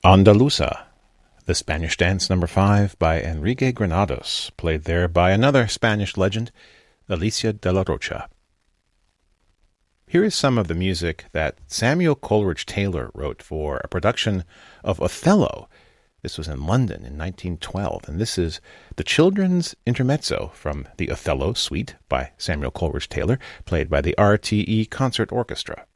Andaluza, the Spanish Dance No. 5 by Enrique Granados, played there by another Spanish legend, Alicia de la Rocha. Here is some of the music that Samuel Coleridge Taylor wrote for a production of Othello. This was in London in 1912, and this is the Children's Intermezzo from the Othello Suite by Samuel Coleridge Taylor, played by the RTE Concert Orchestra.